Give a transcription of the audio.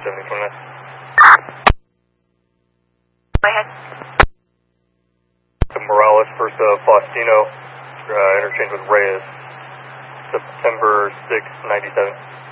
7029. Go ahead. Morales, first Faustino, interchange with Reyes, September 6, 97.